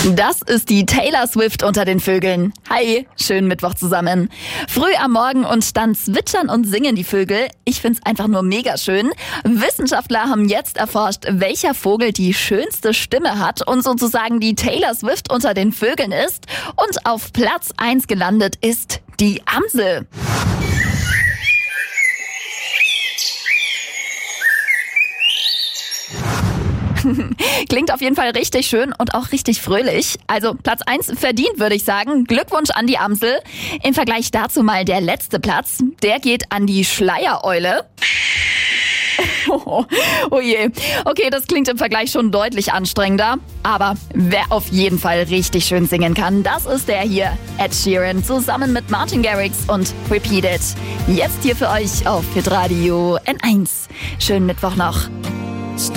Das ist die Taylor Swift unter den Vögeln. Hi, schönen Mittwoch zusammen. Früh am Morgen und dann zwitschern und singen die Vögel. Ich find's einfach nur mega schön. Wissenschaftler haben jetzt erforscht, welcher Vogel die schönste Stimme hat und sozusagen die Taylor Swift unter den Vögeln ist. Und auf Platz 1 gelandet ist die Amsel. Klingt auf jeden Fall richtig schön und auch richtig fröhlich. Also Platz 1 verdient, würde ich sagen. Glückwunsch an die Amsel. Im Vergleich dazu mal der letzte Platz. Der geht an die Schleiereule. Oh je. Okay, das klingt im Vergleich schon deutlich anstrengender. Aber wer auf jeden Fall richtig schön singen kann, das ist der hier. Ed Sheeran zusammen mit Martin Garrix und Repeat It. Jetzt hier für euch auf Hitradio N1. Schönen Mittwoch noch.